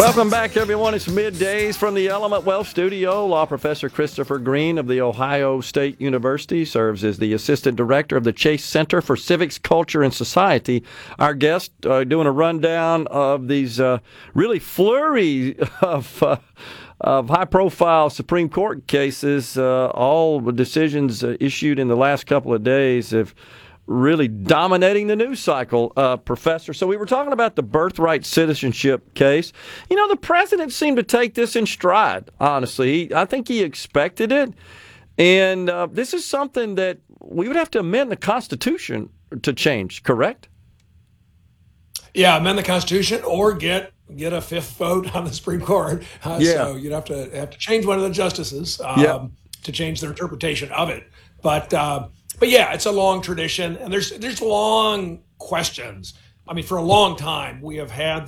Welcome back, everyone. It's middays from the Element Wealth Studio. Law professor Christopher Green of The Ohio State University serves as the assistant director of the Chase Center for Civics, Culture, and Society. Our guest doing a rundown of these really flurry of high-profile Supreme Court cases. All the decisions issued in the last couple of days have really dominating the news cycle, Professor. So we were talking about the birthright citizenship case. You know, the president seemed to take this in stride, honestly. I think he expected it. And this is something that we would have to amend the Constitution to change, correct? Yeah, amend the Constitution or get a fifth vote on the Supreme Court. So you'd have to change one of the justices to change their interpretation of it. But yeah, it's a long tradition, and there's long questions. I mean, for a long time, we have had